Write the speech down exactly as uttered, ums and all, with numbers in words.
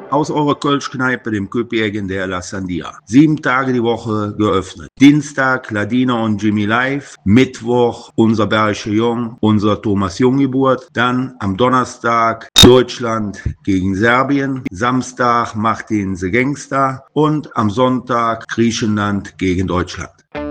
aus eurer Kölschkneipe, dem Köpi-Egg der La Sandia. Sieben Tage die Woche geöffnet. Dienstag Ladina und Jimmy live. Mittwoch unser Bergische Jung, unser Thomas Junggeburt. Dann am Donnerstag Deutschland gegen Serbien. Samstag Martin the Gangster. Und am Sonntag Griechenland gegen Deutschland.